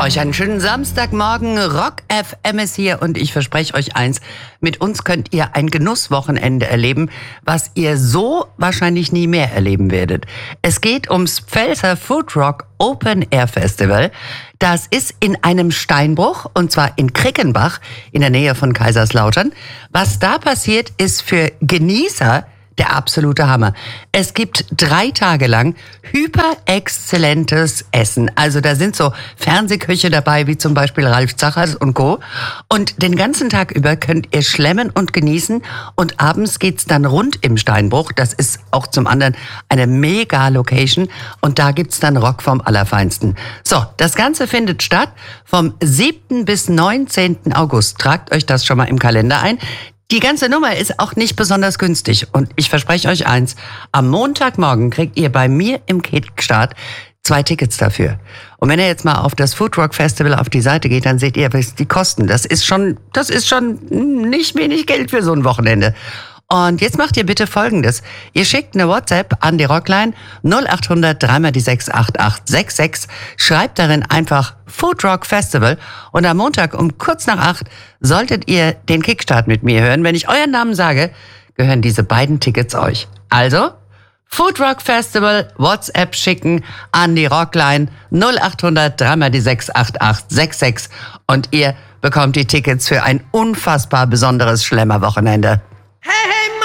Euch einen schönen Samstagmorgen. Rock FM ist hier und ich verspreche euch eins. Mit uns könnt ihr ein Genusswochenende erleben, was ihr so wahrscheinlich nie mehr erleben werdet. Es geht ums Pfälzer Food Rock Open Air Festival. Das ist in einem Steinbruch und zwar in Krickenbach in der Nähe von Kaiserslautern. Was da passiert, ist für Genießer der absolute Hammer. Es gibt 3 Tage lang hyperexzellentes Essen. Also da sind so Fernsehköche dabei, wie zum Beispiel Ralf Zachers und Co. Und den ganzen Tag über könnt ihr schlemmen und genießen. Und abends geht's dann rund im Steinbruch. Das ist auch zum anderen eine Mega-Location. Und da gibt's dann Rock vom Allerfeinsten. So, das Ganze findet statt vom 7. bis 19. August. Tragt euch das schon mal im Kalender ein. Die ganze Nummer ist auch nicht besonders günstig. Und ich verspreche euch eins, am Montagmorgen kriegt ihr bei mir im Kickstart 2 Tickets dafür. Und wenn ihr jetzt mal auf das Food Rock Festival auf die Seite geht, dann seht ihr, was die kosten. Das ist schon nicht wenig Geld für so ein Wochenende. Und jetzt macht ihr bitte Folgendes. Ihr schickt eine WhatsApp an die Rockline 0800 3 die 68866. Schreibt darin einfach Food Rock Festival. Und am Montag um kurz nach 8 solltet ihr den Kickstart mit mir hören. Wenn ich euren Namen sage, gehören diese beiden Tickets euch. Also, Food Rock Festival, WhatsApp schicken an die Rockline 0800 3 die 68866. Und ihr bekommt die Tickets für ein unfassbar besonderes Schlemmerwochenende. Hey!